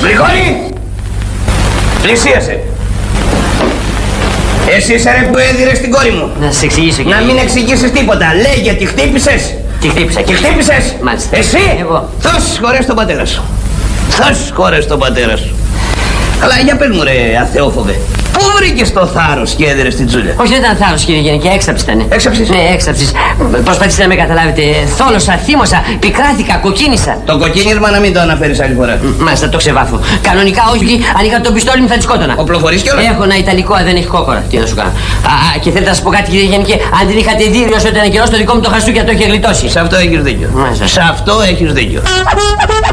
Γρηγόρη! Πλησίασε. Εσύ είσαι ρε που έδιρες την κόρη μου. Να σε εξηγήσω, κύριε. Να μην εξηγήσεις τίποτα. Λέγε τη χτύπησες. Τη χτύπησα. Τη χτύπησες. Μάλιστα. Εσύ. Εγώ. Θα συγχωρέσει τον πατέρα σου. Θα συγχωρέσει τον πατέρα σου. Αλλά για πες μου ρε αθεόφοβε. Πού βρήκες το θάρρος και έδιρες την Τζούλια? Όχι, δεν ήταν θάρρος, κύριε Γενική, έξαψη ήταν. Έξαψης? Ναι, έξαψης. Προσπαθήστε να με καταλάβετε. Θόλωσα, θύμωσα, πικράθηκα, κοκκίνησα. Το κοκκίνισμα να μην το αναφέρεις άλλη φορά. Μάλιστα, το ξεβάφω. Κανονικά όχι, αν είχα το πιστόλι μου θα τη σκότωνα. Οπλοφορείς κιόλας? Έχω ένα ιταλικό, δεν έχει κόκορα. Τι να σου κάνω. Και θέλετε να σας πω κάτι, κύριε Γενική, αν την είχατε δει όσο ήταν καιρό, το δικό μου το χαστούκια το είχε γλιτώσει. Σε αυτό έχεις δίκιο. Μάλιστα. Σε αυτό έχεις δίκιο.